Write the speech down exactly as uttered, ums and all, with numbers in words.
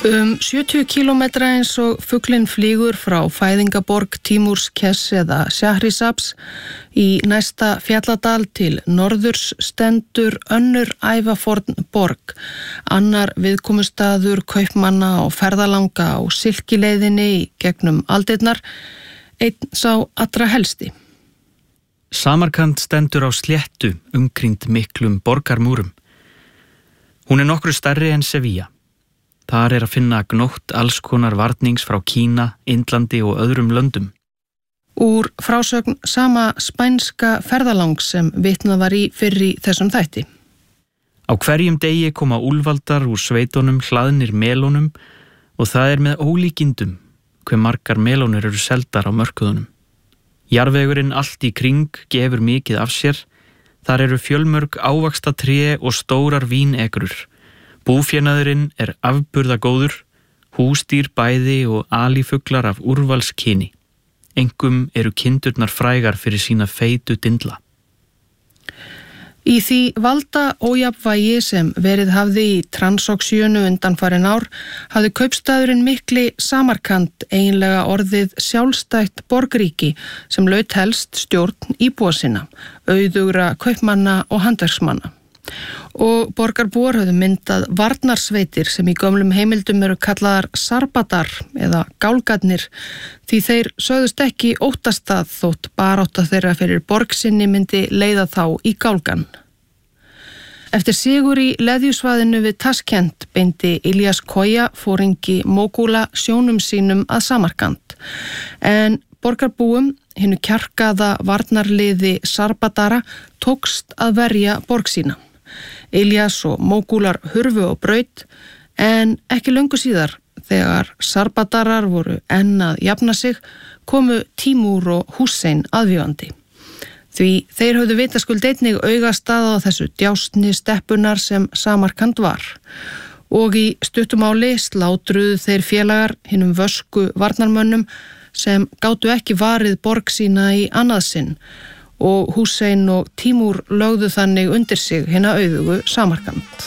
Um sjötíu kílómetra eins og fuglinn flýgur frá fæðingaborg Tímúrs Kess eða Shahrizaps í næsta fjalladal til norðurs stendur önnur ævaforn borg, annar viðkomustaður kaupmanna og ferðalanga á silkileiðinni í gegnum aldirnar, einn sá allra helsti. Samarkand stendur á sléttu umkringd miklum borgarmúrum. Hún er nokkru stærri en Sevilla. Þar er að finna gnótt alls konar varnings frá Kína, Indlandi og öðrum löndum. Úr frásögn sama spænska ferðalangs sem vitnað var í fyrr í þessum þætti. Á hverjum degi koma úlfaldar úr sveitunum hlaðnir melónum og það er með ólíkindum hve margar melónur eru seldar á mörkuðunum. Jarðvegurinn allt í kring gefur mikið af sér. Þar eru fjölmörg ávaxta tré og stórar vínegrur. Búfénaðurinn er afburða góður, húsdýr bæði og alífuglar af úrvalskyni. Engum eru kindurnar frægar fyrir sína feitu dindla. Í því valda ójafnvægi sem verið hafði í Transoxíunu undanfarin ár hafði kaupstaðurinn mikli Samarkand eiginlega orðið sjálfstætt borgríki sem laut helst stjórn íbúa sinna, auðugra kaupmanna og handverksmanna. Og borgarbúar höfðu myndað varnarsveitir sem í gömlum heimildum eru kallaðar Sarbadar eða gálgarnir því þeir sögðust ekki óttast það þótt barátta þeirra fyrir borg sinni myndi leiða þá í gálgan. Eftir sigur í leðjusvæðinu við Taskent beindi Ilyas Koya foringi Mogula sjónum sínum að Samarkand en borgarbúum hinu kjarkaða varnarliði Sarbadara tókst að verja borg sína. Ilyas og Mogular hurfu á braut en ekki löngu síðar þegar Sarbadarar voru enn að jafna sig komu Tímúr og Hussein aðvífandi. Því þeir höfðu vitaskuld einnig augastað á þessu djásni steppunar sem Samarkand var og í stuttumáli slátruðu þeir félagar hinum vösku varnarmönnum sem gátu ekki varið borg sína í annað sinn og Hussein og Tímúr lögðu þannig undir sig hina auðugu Samarkand.